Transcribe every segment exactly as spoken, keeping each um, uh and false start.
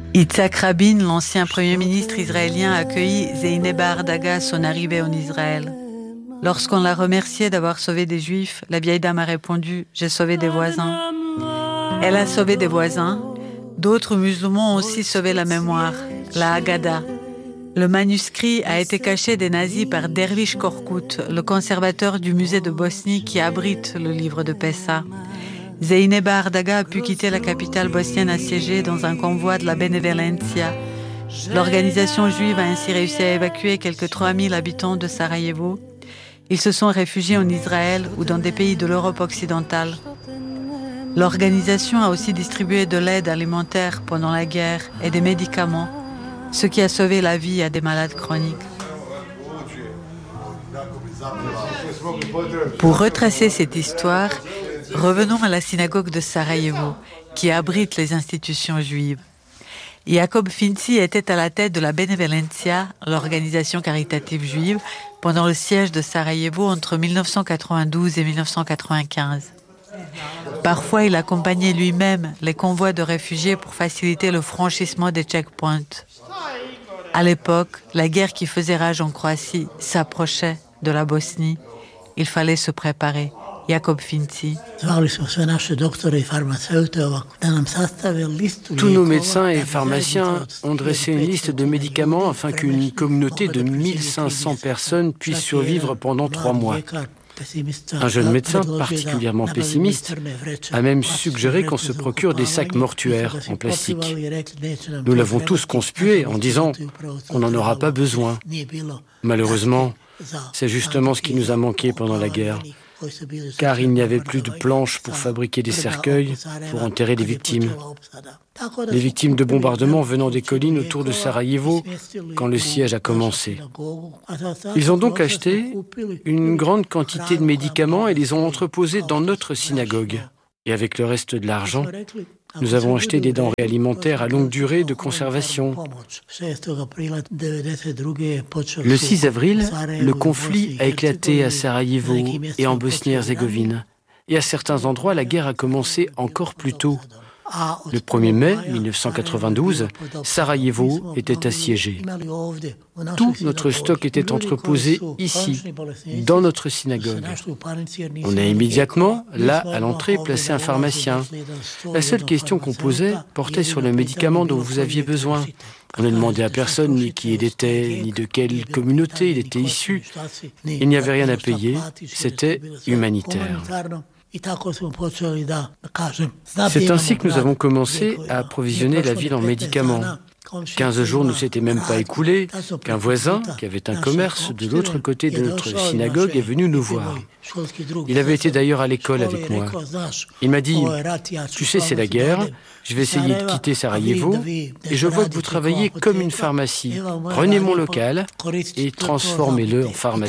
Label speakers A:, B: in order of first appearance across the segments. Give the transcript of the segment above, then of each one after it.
A: Yitzhak Rabin, l'ancien premier ministre israélien, a accueilli Zeynep Ardaga à son arrivée en Israël. Lorsqu'on l'a remerciée d'avoir sauvé des Juifs, la vieille dame a répondu « J'ai sauvé des voisins ». Elle a sauvé des voisins. D'autres musulmans ont aussi sauvé la mémoire, la Haggadah. Le manuscrit a été caché des nazis par Dervish Korkut, le conservateur du musée de Bosnie qui abrite le livre de Pessa. Zeynep Ardaga a pu quitter la capitale bosnienne assiégée dans un convoi de la Benevolencia. L'organisation juive a ainsi réussi à évacuer quelques trois mille habitants de Sarajevo. Ils se sont réfugiés en Israël ou dans des pays de l'Europe occidentale. L'organisation a aussi distribué de l'aide alimentaire pendant la guerre et des médicaments, ce qui a sauvé la vie à des malades chroniques. Pour retracer cette histoire, revenons à la synagogue de Sarajevo, qui abrite les institutions juives. Jacob Finci était à la tête de la Benevolencia, l'organisation caritative juive, pendant le siège de Sarajevo entre mille neuf cent quatre-vingt-douze et mille neuf cent quatre-vingt-quinze. Parfois, il accompagnait lui-même les convois de réfugiés pour faciliter le franchissement des checkpoints. À l'époque, la guerre qui faisait rage en Croatie s'approchait de la Bosnie. Il fallait se préparer. Jacob Finci.
B: Tous nos médecins et pharmaciens ont dressé une liste de médicaments afin qu'une communauté de mille cinq cents personnes puisse survivre pendant trois mois. Un jeune médecin particulièrement pessimiste a même suggéré qu'on se procure des sacs mortuaires en plastique. Nous l'avons tous conspué en disant qu'on n'en aura pas besoin. Malheureusement, c'est justement ce qui nous a manqué pendant la guerre, car il n'y avait plus de planches pour fabriquer des cercueils pour enterrer des victimes. Les victimes de bombardements venant des collines autour de Sarajevo quand le siège a commencé. Ils ont donc acheté une grande quantité de médicaments et les ont entreposés dans notre synagogue. Et avec le reste de l'argent, nous avons acheté des denrées alimentaires à longue durée de conservation. Le six avril, le conflit a éclaté à Sarajevo et en Bosnie-Herzégovine. Et à certains endroits, la guerre a commencé encore plus tôt. Le premier mai mille neuf cent quatre-vingt-douze, Sarajevo était assiégé. Tout notre stock était entreposé ici, dans notre synagogue. On a immédiatement, là, à l'entrée, placé un pharmacien. La seule question qu'on posait portait sur le médicament dont vous aviez besoin. On ne demandait à personne ni qui il était, ni de quelle communauté il était issu. Il n'y avait rien à payer, c'était humanitaire. C'est ainsi que nous avons commencé à approvisionner la ville en médicaments. Quinze jours ne s'étaient même pas écoulés qu'un voisin, qui avait un commerce de l'autre côté de notre synagogue, est venu nous voir. Il avait été d'ailleurs à l'école avec moi. Il m'a dit « Tu sais, c'est la guerre, je vais essayer de quitter Sarajevo et je vois que vous travaillez comme une pharmacie. Prenez mon local et transformez-le en pharmacie. »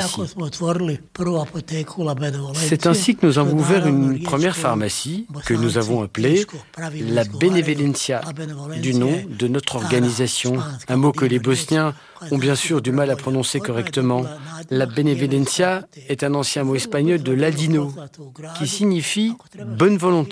B: C'est ainsi que nous avons ouvert une première pharmacie que nous avons appelée la Benevolencia, du nom de notre organisation, un mot que les Bosniens ont bien sûr du mal à prononcer correctement. La Benevolencia est un ancien mot espagnol de ladino, qui signifie « bonne volonté ».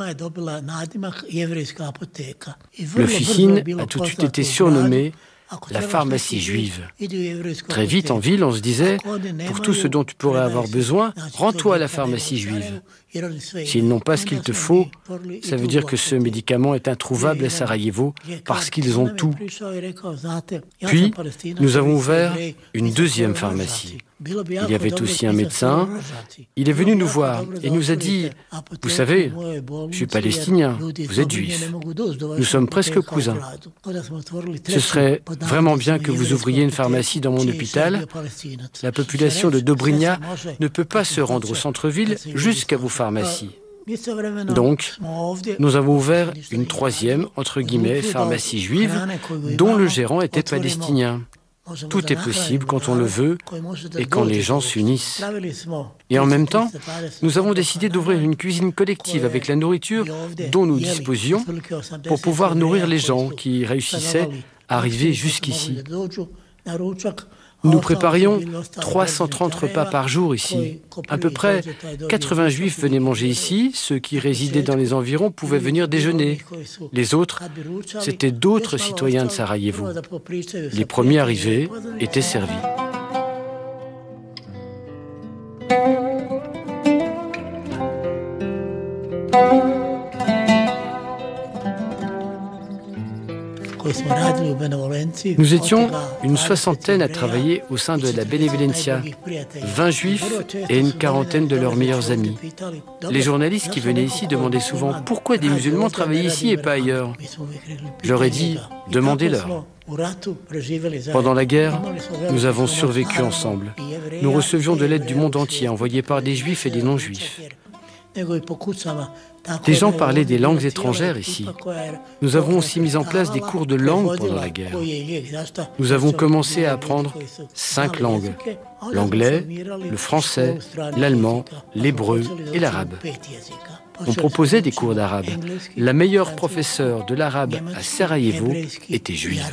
B: L'officine a tout de suite été surnommée la pharmacie juive. Très vite, en ville, on se disait, pour tout ce dont tu pourrais avoir besoin, rends-toi à la pharmacie juive. S'ils n'ont pas ce qu'il te faut, ça veut dire que ce médicament est introuvable à Sarajevo parce qu'ils ont tout. Puis, nous avons ouvert une deuxième pharmacie. Il y avait aussi un médecin. Il est venu nous voir et nous a dit « Vous savez, je suis palestinien, vous êtes juif. Nous sommes presque cousins. Ce serait vraiment bien que vous ouvriez une pharmacie dans mon hôpital. La population de Dobrinja ne peut pas se rendre au centre-ville jusqu'à vos pharmacies. » Donc, nous avons ouvert une troisième, entre guillemets, pharmacie juive, dont le gérant était palestinien. Tout est possible quand on le veut et quand les gens s'unissent. Et en même temps, nous avons décidé d'ouvrir une cuisine collective avec la nourriture dont nous disposions pour pouvoir nourrir les gens qui réussissaient à arriver jusqu'ici. Nous préparions trois cent trente repas par jour ici. À peu près quatre-vingts Juifs venaient manger ici. Ceux qui résidaient dans les environs pouvaient venir déjeuner. Les autres, c'étaient d'autres citoyens de Sarajevo. Les premiers arrivés étaient servis. Nous étions une soixantaine à travailler au sein de la Benevolencia, vingt juifs et une quarantaine de leurs meilleurs amis. Les journalistes qui venaient ici demandaient souvent pourquoi des musulmans travaillaient ici et pas ailleurs. Je leur ai dit, demandez-leur. Pendant la guerre, nous avons survécu ensemble. Nous recevions de l'aide du monde entier, envoyée par des juifs et des non-juifs. Des gens parlaient des langues étrangères ici. Nous avons aussi mis en place des cours de langue pendant la guerre. Nous avons commencé à apprendre cinq langues. L'anglais, le français, l'allemand, l'hébreu et l'arabe. On proposait des cours d'arabe. La meilleure professeure de l'arabe à Sarajevo était juive.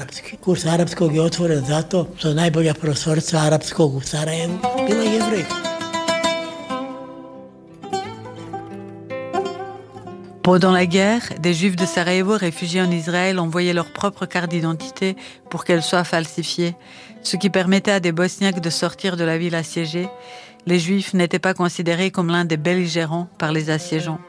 A: Pendant la guerre, des Juifs de Sarajevo réfugiés en Israël envoyaient leur propre carte d'identité pour qu'elle soit falsifiée, ce qui permettait à des Bosniaques de sortir de la ville assiégée. Les Juifs n'étaient pas considérés comme l'un des belligérants par les assiégeants.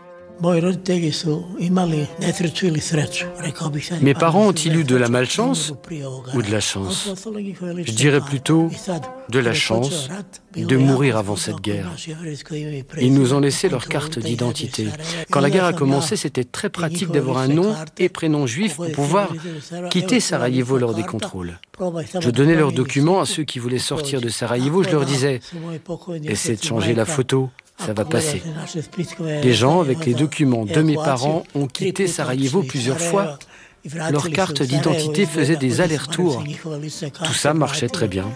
B: Mes parents ont-ils eu de la malchance ou de la chance? Je dirais plutôt de la chance de mourir avant cette guerre. Ils nous ont laissé leur carte d'identité. Quand la guerre a commencé, c'était très pratique d'avoir un nom et prénom juif pour pouvoir quitter Sarajevo lors des contrôles. Je donnais leurs documents à ceux qui voulaient sortir de Sarajevo. Je leur disais « Essayez de changer la photo. Ça va passer ». Les gens avec les documents de mes parents ont quitté Sarajevo plusieurs fois. Leur carte d'identité faisait des allers-retours. Tout ça marchait très bien.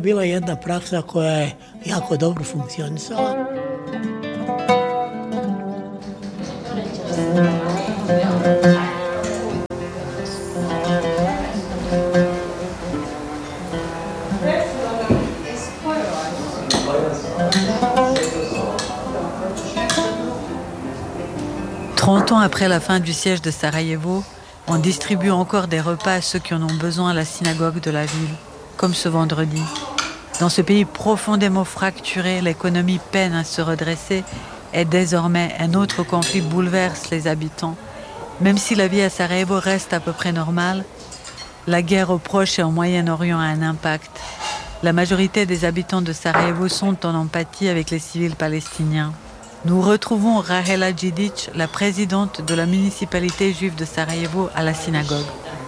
A: Trente ans après la fin du siège de Sarajevo, on distribue encore des repas à ceux qui en ont besoin à la synagogue de la ville, comme ce vendredi. Dans ce pays profondément fracturé, l'économie peine à se redresser et désormais un autre conflit bouleverse les habitants. Même si la vie à Sarajevo reste à peu près normale, la guerre au Proche et au Moyen-Orient a un impact. La majorité des habitants de Sarajevo sont en empathie avec les civils palestiniens. Nous retrouvons Rahela Djidic, la présidente de la municipalité juive de Sarajevo, à la synagogue.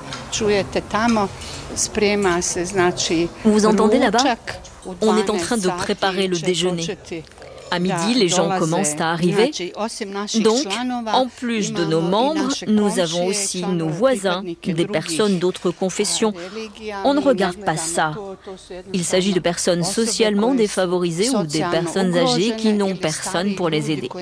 C: Vous entendez là-bas? On est en train de préparer le déjeuner. À midi, les gens commencent à arriver. Donc, en plus de nos membres, nous avons aussi nos voisins, des personnes d'autres confessions. On ne regarde pas ça. Il s'agit de personnes socialement défavorisées ou des personnes âgées qui n'ont personne pour les aider.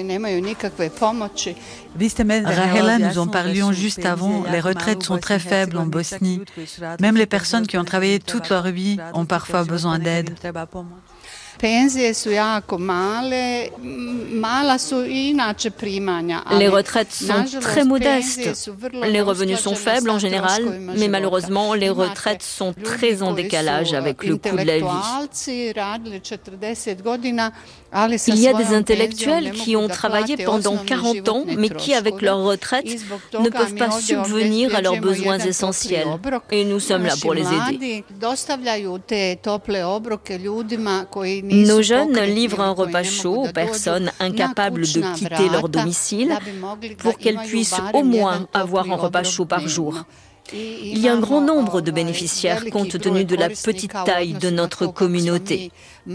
A: Rahela, nous en parlions juste avant, les retraites sont très faibles en Bosnie. Même les personnes qui ont travaillé toute leur vie ont parfois besoin d'aide.
C: Les retraites sont très modestes. Les revenus sont faibles en général, mais malheureusement, les retraites sont très en décalage avec le coût de la vie. Il y a des intellectuels qui ont travaillé pendant quarante ans, mais qui, avec leur retraite, ne peuvent pas subvenir à leurs besoins essentiels. Et nous sommes là pour les aider. Nos jeunes livrent un repas chaud aux personnes incapables de quitter leur domicile pour qu'elles puissent au moins avoir un repas chaud par jour. Il y a un grand nombre de bénéficiaires compte tenu de la petite taille de notre communauté. On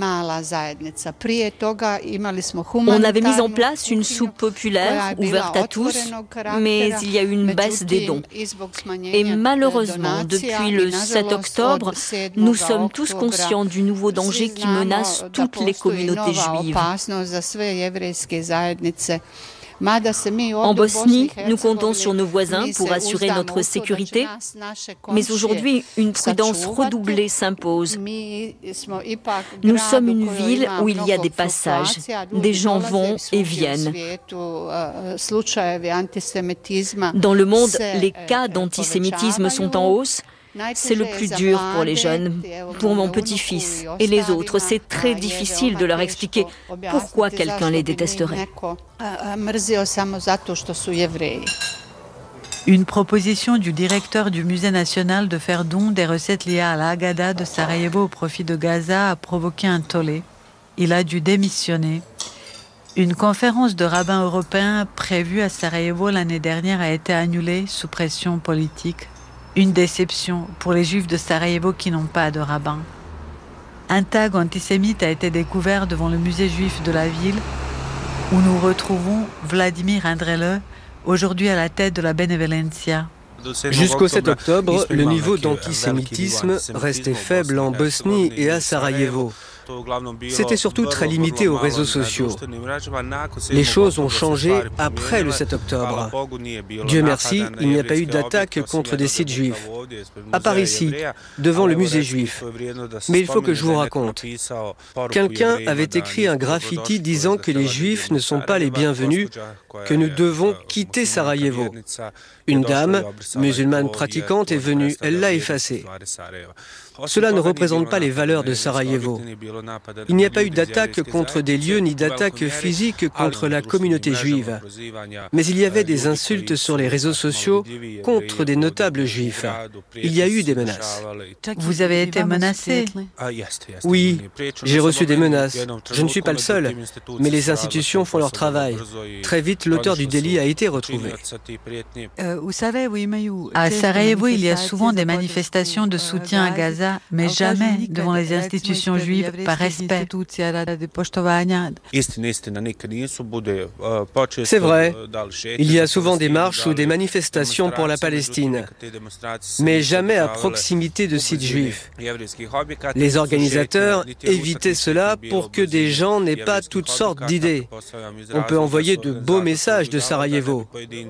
C: avait mis en place une soupe populaire ouverte à tous, mais il y a eu une baisse des dons. Et malheureusement, depuis le sept octobre, nous sommes tous conscients du nouveau danger qui menace toutes les communautés juives. En Bosnie, nous comptons sur nos voisins pour assurer notre sécurité, mais aujourd'hui, une prudence redoublée s'impose. Nous sommes une ville où il y a des passages, des gens vont et viennent. Dans le monde, les cas d'antisémitisme sont en hausse. C'est le plus dur pour les jeunes, pour mon petit-fils et les autres. C'est très difficile de leur expliquer pourquoi quelqu'un les détesterait.
A: Une proposition du directeur du Musée national de faire don des recettes liées à la Haggadah de Sarajevo au profit de Gaza a provoqué un tollé. Il a dû démissionner. Une conférence de rabbins européens prévue à Sarajevo l'année dernière a été annulée sous pression politique. Une déception pour les Juifs de Sarajevo qui n'ont pas de rabbin. Un tag antisémite a été découvert devant le musée juif de la ville où nous retrouvons Vladimir Indrele, aujourd'hui à la tête de la Benevolencia.
D: Jusqu'au sept octobre, le niveau d'antisémitisme restait faible en Bosnie et à Sarajevo. C'était surtout très limité aux réseaux sociaux. Les choses ont changé après le sept octobre. Dieu merci, il n'y a pas eu d'attaque contre des sites juifs. À part ici, devant le musée juif. Mais il faut que je vous raconte. Quelqu'un avait écrit un graffiti disant que les juifs ne sont pas les bienvenus, que nous devons quitter Sarajevo. Une dame, musulmane pratiquante, est venue, elle l'a effacé. Cela ne représente pas les valeurs de Sarajevo. Il n'y a pas eu d'attaque contre des lieux ni d'attaque physique contre la communauté juive. Mais il y avait des insultes sur les réseaux sociaux contre des notables juifs. Il y a eu des menaces.
A: Vous avez été menacé?
D: Oui, j'ai reçu des menaces. Je ne suis pas le seul, mais les institutions font leur travail. Très vite, l'auteur du délit a été retrouvé.
A: Euh, à Sarajevo, il y a souvent des manifestations de soutien à Gaza, mais jamais devant les institutions juives par respect.
D: C'est vrai, il y a souvent des marches ou des manifestations pour la Palestine, mais jamais à proximité de sites juifs. Les organisateurs évitaient cela pour que des gens n'aient pas toutes sortes d'idées. On peut envoyer de beaux messages de Sarajevo.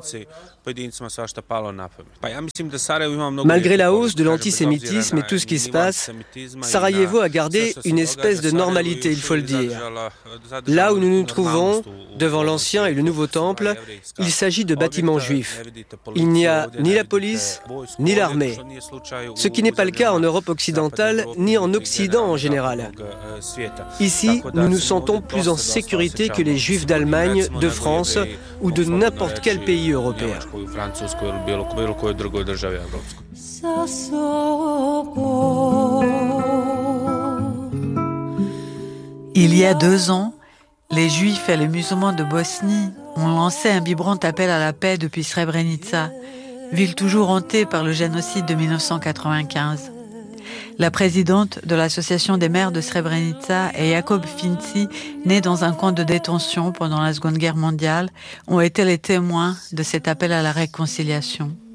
D: Malgré la hausse de l'antisémitisme et tout ce qui se passe, Sarajevo a gardé une espèce de normalité, il faut le dire. Là où nous nous trouvons, devant l'ancien et le nouveau temple, il s'agit de bâtiments juifs. Il n'y a ni la police, ni l'armée. Ce qui n'est pas le cas en Europe occidentale, ni en Occident en général. Ici, nous nous sentons plus en sécurité que les Juifs d'Allemagne, de France ou de n'importe quel pays européen.
A: Il y a deux ans, les Juifs et les musulmans de Bosnie ont lancé un vibrant appel à la paix depuis Srebrenica, ville toujours hantée par le génocide de mille neuf cent quatre-vingt-quinze. La présidente de l'association des maires de Srebrenica et Jakob Finci, né dans un camp de détention pendant la Seconde Guerre mondiale, ont été les témoins de cet appel à la réconciliation.